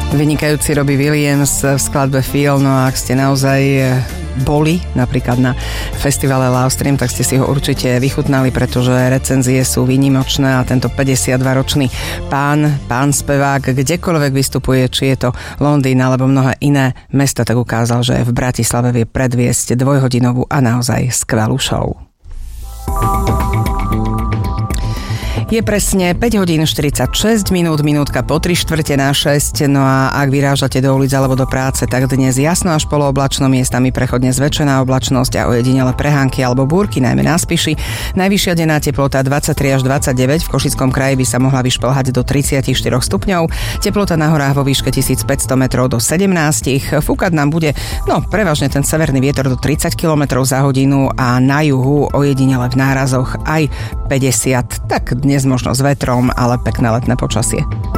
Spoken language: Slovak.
Vynikajúci Robbie Williams v skladbe Feel, no a ak ste naozaj boli napríklad na festivale Love Stream, tak ste si ho určite vychutnali, pretože recenzie sú výnimočné a tento 52-ročný pán spevák kdekoľvek vystupuje, či je to Londýn alebo mnohé iné mesta, tak ukázal, že v Bratislave vie predviesť dvojhodinovú a naozaj skvelú show. Je presne 5 hodín 46 minút, minútka po 3:45, no a ak vyrážate do ulic alebo do práce, tak dnes jasno až polooblačno, miestami prechodne zväčšená oblačnosť a ojedinele prehánky alebo búrky, najmä na Spiši. Najvyššia denná teplota 23 až 29, v Košickom kraji by sa mohla vyšplhať do 34 stupňov, teplota na horách vo výške 1500 metrov do 17, fúkať nám bude, prevažne ten severný vietor do 30 km za hodinu a na juhu ojedinele v nárazoch aj 50, tak dnes možno s vetrom, ale pekné letné počasie.